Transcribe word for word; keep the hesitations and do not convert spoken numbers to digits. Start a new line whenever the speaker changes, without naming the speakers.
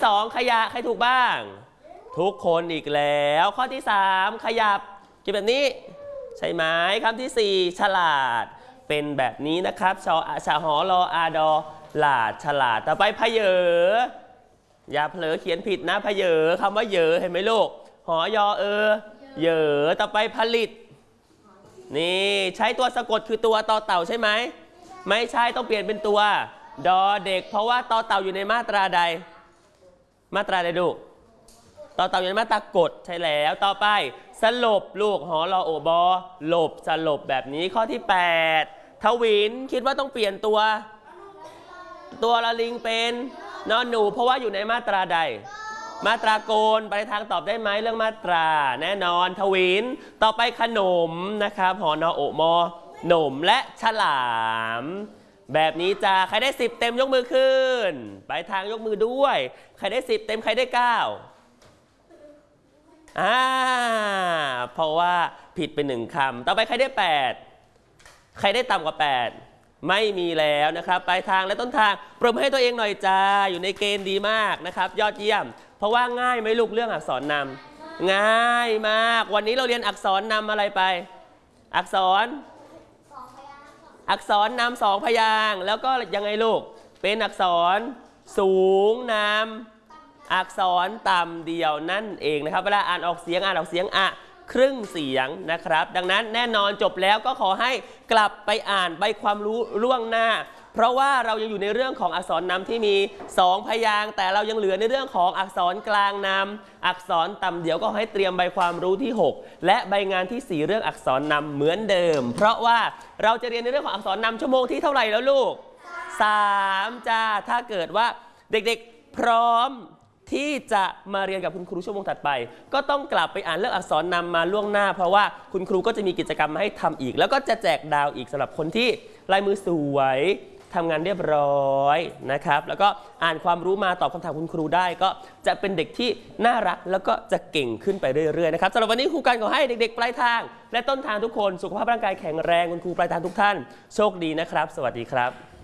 สองขยะใครถูกบ้างทุกคนอีกแล้วข้อที่สามขยับเก็บแบบนี้ใช่ไหมคำที่สี่ฉลาดเป็นแบบนี้นะครับชอชาหอรออาดอหลาดฉลาดต่อไปพเยออย่าเผลอเขียนผิดนะพเยอคำว่าเยอเห็นไหมลูกหอยอเออเยอต่อไปผลิตนี่ใช้ตัวสะกดคือตัวต่อเต่าใช่ไหมไม่ใช่ต้องเปลี่ยนเป็นตัวดอเด็กเพราะว่าต่อเต่าอยู่ในมาตราใดมาตราใดลูกต่อเต่าอยู่ในมาตรากฎใช่แล้วต่อไปสลบลูกหอรอโอบอหลบสลบแบบนี้ข้อที่แปดทวินคิดว่าต้องเปลี่ยนตัวตัวละลิงเป็นนอนหนูเพราะว่าอยู่ในมาตราใดมาตราโกนไปทางตอบได้ไหมเรื่องมาตราแน่นอนทวินต่อไปขนมนะครับหอนอโอมอหนมและฉลามแบบนี้จะใครได้สิบเต็มยกมือขึ้นไปทางยกมือด้วยใครได้สิบเต็มใครได้เก้าอ่าเพราะว่าผิดไปหนึ่งคำต่อไปใครได้แปดใครได้ต่ำกว่าแปดไม่มีแล้วนะครับปลายทางและต้นทางปรบมือให้ตัวเองหน่อยจ้าอยู่ในเกณฑ์ดีมากนะครับยอดเยี่ยมเพราะว่าง่ายไหมลูกเรื่องอักษรนำง่ายมากวันนี้เราเรียนอักษรนำอะไรไปอักษรอักษรนำสองพยางค์แล้วก็ยังไงลูกเป็นอักษรสูงนำอักษรต่ำเดียวนั่นเองนะครับเวลาอ่านออกเสียงอ่านออกเสียงอะครึ่งเสียงนะครับดังนั้นแน่นอนจบแล้วก็ขอให้กลับไปอ่านใบความรู้ล่วงหน้าเพราะว่าเรายังอยู่ในเรื่องของอักษรนำที่มีสองพยางค์แต่เรายังเหลือในเรื่องของอักษรกลางนำอักษรต่ำเดียวก็ให้เตรียมใบความรู้ที่หกและใบงานที่สี่เรื่องอักษรนำเหมือนเดิมเพราะว่าเราจะเรียนในเรื่องของอักษรนำชั่วโมงที่เท่าไหร่แล้วลูกสามจ้าถ้าเกิดว่าเด็กๆพร้อมที่จะมาเรียนกับคุณครูชั่วโมงถัดไปก็ต้องกลับไปอ่านเรื่องอักษรนำมาล่วงหน้าเพราะว่าคุณครูก็จะมีกิจกรรมมาให้ทำอีกแล้วก็จะแจกดาวอีกสำหรับคนที่ลายมือสวยทำงานเรียบร้อยนะครับแล้วก็อ่านความรู้มาตอบคำถามคุณครูได้ก็จะเป็นเด็กที่น่ารักแล้วก็จะเก่งขึ้นไปเรื่อยๆนะครับสำหรับวันนี้ครูการขอให้เด็กๆปลายทางและต้นทางทุกคนสุขภาพร่างกายแข็งแรงคุณครูปลายทางทุกท่านโชคดีนะครับสวัสดีครับ